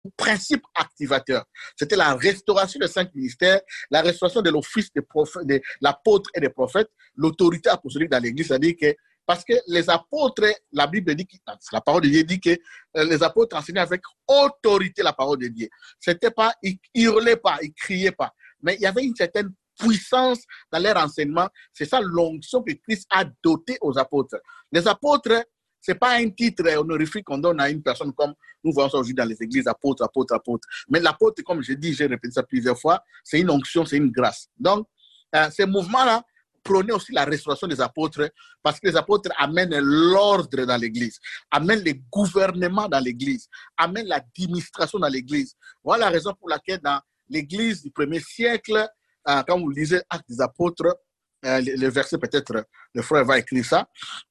principe activateur. C'était la restauration des 5 ministères, la restauration de l'office de l'apôtre et des prophètes, l'autorité apostolique dans l'Église. C'est-à-dire que, parce que les apôtres, la Bible dit, la parole de Dieu dit que les apôtres enseignaient avec autorité la parole de Dieu. C'était pas, ils hurlaient pas, ils criaient pas. Mais il y avait une certaine puissance dans leur enseignement. C'est ça l'onction que Christ a dotée aux apôtres. Les apôtres, ce n'est pas un titre honorifique qu'on donne à une personne comme nous voyons ça aujourd'hui dans les églises, apôtre, apôtre, apôtre. Mais l'apôtre, comme je dis, j'ai répété ça plusieurs fois, c'est une onction, c'est une grâce. Donc, ces mouvements-là prônaient aussi la restauration des apôtres parce que les apôtres amènent l'ordre dans l'église, amènent le gouvernement dans l'église, amènent l'administration dans l'église. Voilà la raison pour laquelle dans l'église du 1er siècle, quand vous lisez Actes des apôtres, le verset peut-être, le frère va écrire ça,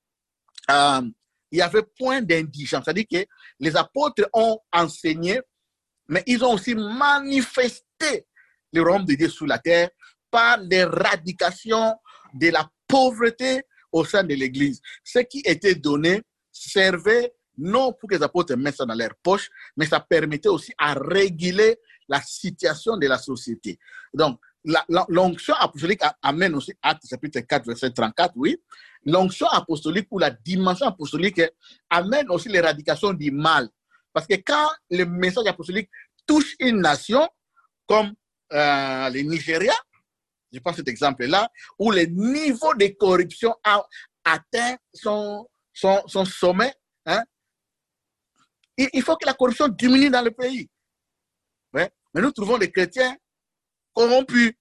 il y avait point d'indigence. C'est-à-dire que les apôtres ont enseigné, mais ils ont aussi manifesté le royaume de Dieu sur la terre par l'éradication de la pauvreté au sein de l'Église. Ce qui était donné servait non pour que les apôtres mettent ça dans leur poche, mais ça permettait aussi à réguler la situation de la société. Donc, l'onction apostolique amène aussi, Actes chapitre 4, verset 34, oui. L'onction apostolique ou la dimension apostolique amène aussi l'éradication du mal. Parce que quand le message apostolique touche une nation, comme le Nigeria, je prends cet exemple-là, où le niveau de corruption a atteint son sommet, hein, il faut que la corruption diminue dans le pays. Ouais. Mais nous trouvons des chrétiens corrompus.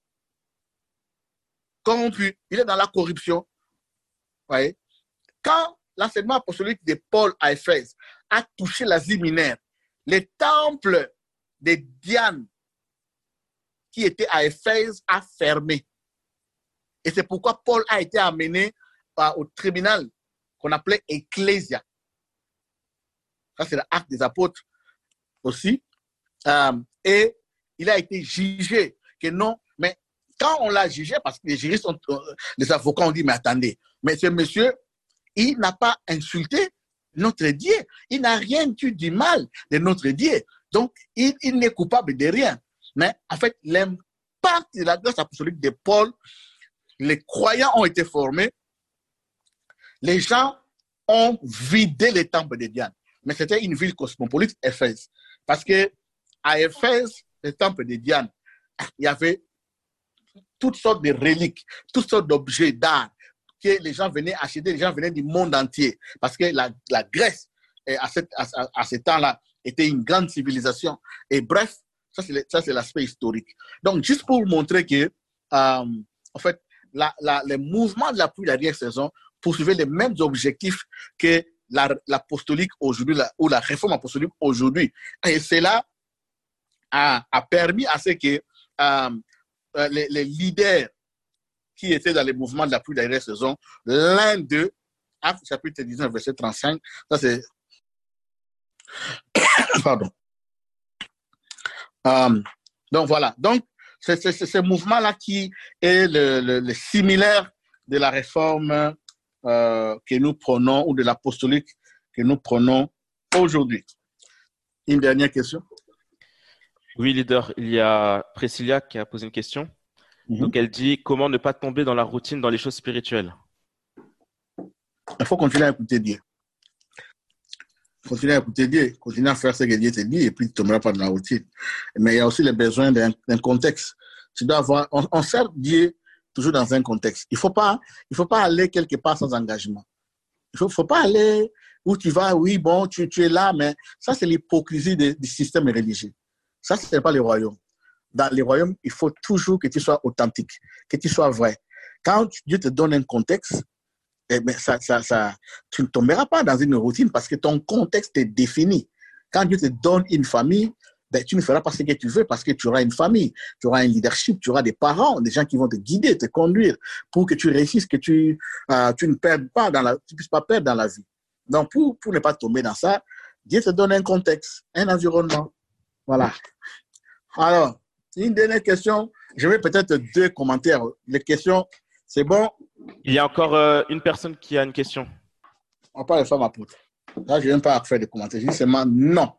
Il est dans la corruption. Ouais. Quand l'enseignement apostolique de Paul à Éphèse a touché l'Asie mineure, le temple de Diane qui était à Éphèse a fermé. Et c'est pourquoi Paul a été amené au tribunal qu'on appelait Ecclésia. Ça, c'est l'acte des apôtres aussi. Et il a été jugé que non, mais quand on l'a jugé, parce que les juristes, les avocats ont dit, mais attendez, mais ce monsieur, il n'a pas insulté notre Dieu. Il n'a rien dit du mal de notre Dieu. Donc, il n'est coupable de rien. Mais en fait, l'impact de la grâce apostolique de Paul, les croyants ont été formés, les gens ont vidé les temples de Diane. Mais c'était une ville cosmopolite, Éphèse. Parce que à Éphèse, le temple de Diane, il y avait toutes sortes de reliques, toutes sortes d'objets d'art que les gens venaient acheter, les gens venaient du monde entier. Parce que la Grèce, à ce temps-là, était une grande civilisation. Et bref, ça c'est l'aspect historique. Donc, juste pour vous montrer que, en fait, les mouvements de la pluie de la dernière saison poursuivaient les mêmes objectifs que l'apostolique aujourd'hui, ou la réforme apostolique aujourd'hui. Et cela a permis à ce que les leaders qui étaient dans les mouvements de la pluie de la dernière saison, l'un d'eux, Actes chapitre 19, verset 35, ça c'est... Pardon. Donc voilà. Donc, c'est ce mouvement-là qui est le similaire de la réforme que nous prenons, ou de l'apostolique que nous prenons aujourd'hui. Une dernière question. Oui, leader, il y a Priscilla qui a posé une question. Donc, elle dit, comment ne pas tomber dans la routine dans les choses spirituelles? Il faut continuer à écouter Dieu. Continuer à écouter Dieu, continuer à faire ce que Dieu te dit, et puis tu ne tomberas pas dans la routine. Mais il y a aussi le besoin d'un contexte. Tu dois avoir, on sert Dieu toujours dans un contexte. Il ne faut pas aller quelque part sans engagement. Il ne faut pas aller où tu vas, oui, bon, tu es là, mais ça, c'est l'hypocrisie du système religieux. Ça, ce n'est pas le royaume. Dans les royaumes, il faut toujours que tu sois authentique, que tu sois vrai. Quand Dieu te donne un contexte, eh bien, tu ne tomberas pas dans une routine parce que ton contexte est défini. Quand Dieu te donne une famille, ben, tu ne feras pas ce que tu veux parce que tu auras une famille, tu auras un leadership, tu auras des parents, des gens qui vont te guider, te conduire pour que tu réussisses, que tu ne perdes pas tu puisses pas perdre dans la vie. Donc, pour ne pas tomber dans ça, Dieu te donne un contexte, un environnement. Voilà. Alors, une dernière question. Je vais peut-être 2 commentaires. Les questions, c'est bon? Il y a encore une personne qui a une question. On parle de femmes apôtres. Là, je ne viens pas faire de commentaires. Je dis seulement non.